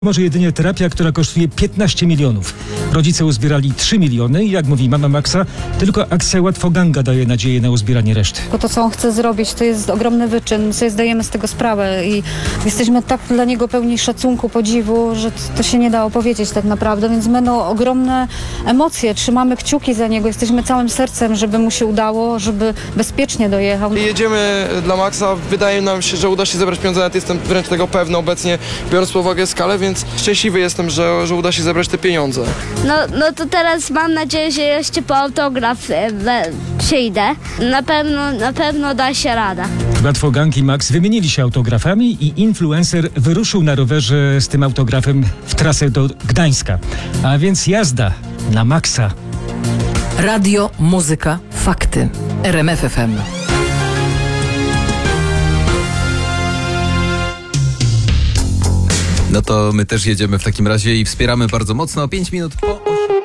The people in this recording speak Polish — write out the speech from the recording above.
Może jedynie terapia, która kosztuje 15 milionów. Rodzice uzbierali 3 miliony i jak mówi mama Maxa, tylko akcja Łatwoganga daje nadzieję na uzbieranie reszty. Bo to, co on chce zrobić, to jest ogromny wyczyn, sobie zdajemy z tego sprawę i jesteśmy tak dla niego pełni szacunku, podziwu, że to się nie da opowiedzieć tak naprawdę, więc będą ogromne emocje, trzymamy kciuki za niego, jesteśmy całym sercem, żeby mu się udało, żeby bezpiecznie dojechał. Jedziemy dla Maxa, wydaje nam się, że uda się zebrać pieniądze, nawet jestem wręcz tego pewny obecnie, biorąc pod uwagę skalę, więc szczęśliwy jestem, że uda się zebrać te pieniądze. No to teraz mam nadzieję, że jeszcze po autograf przyjdę. Na pewno da się rada. Łatwogang i Max wymienili się autografami i influencer wyruszył na rowerze z tym autografem w trasę do Gdańska. A więc jazda na Maxa. Radio, muzyka, fakty. RMF FM. No to my też jedziemy w takim razie i wspieramy bardzo mocno. 5 minut po 8.